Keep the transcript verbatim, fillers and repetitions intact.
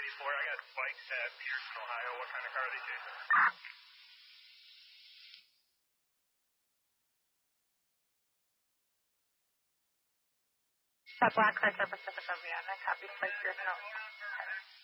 eighty-four. I got bikes at Peterson, Ohio. What kind of car are they chasing? That black car, Pacifica Vienna, copy, flight Pearson.